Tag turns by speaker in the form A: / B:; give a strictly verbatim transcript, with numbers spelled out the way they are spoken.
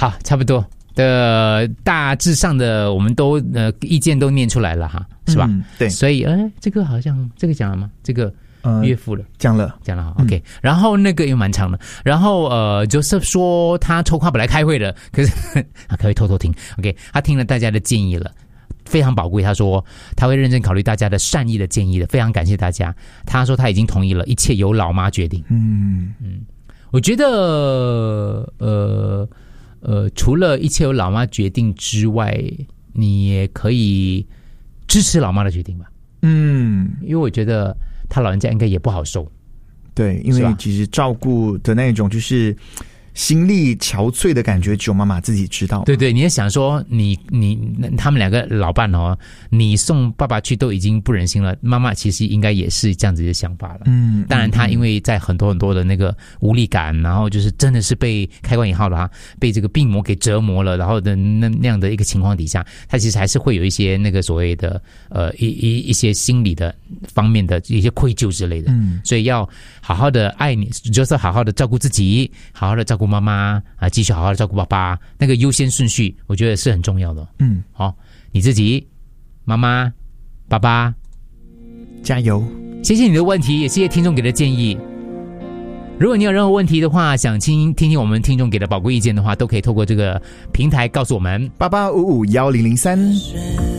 A: 好，差不多的大致上的我们都呃意见都念出来了哈，是吧？
B: 嗯、对，
A: 所以呃这个好像这个讲了吗？这个岳父了、呃、
B: 讲了
A: 讲了哈、嗯、，OK。然后那个又蛮长的，然后呃 Joseph 说他抽卡本来开会的，可是他可以偷偷听 ，OK， 他听了大家的建议了。非常宝贵，他说他会认真考虑大家的善意的建议的，非常感谢大家。他说他已经同意了，一切由老妈决定。
B: 嗯
A: 嗯，我觉得呃呃，除了一切由老妈决定之外，你也可以支持老妈的决定吧。
B: 嗯，
A: 因为我觉得他老人家应该也不好受。
B: 对，因为其实照顾的那种就是心力憔悴的感觉，只有妈妈自己知道。
A: 对对，你也想说你你他们两个老伴哦，你送爸爸去都已经不忍心了，妈妈其实应该也是这样子的想法了。
B: 嗯，
A: 当然他因为在很多很多的那个无力感，然后就是真的是被开关引号了哈，被这个病魔给折磨了，然后的那那样的一个情况底下，他其实还是会有一些那个所谓的呃一一一些心理的方面的一些愧疚之类的。嗯，所以要好好的爱你，就是好好的照顾自己，好好的照顾妈妈啊，继续好好的照顾爸爸，那个优先顺序，我觉得是很重要的。
B: 嗯，
A: 好，你自己、妈妈、爸爸，
B: 加油！
A: 谢谢你的问题，也谢谢听众给的建议。如果你有任何问题的话，想听听听我们听众给的宝贵意见的话，都可以透过这个平台告诉我们。
B: 八八五五幺零零三。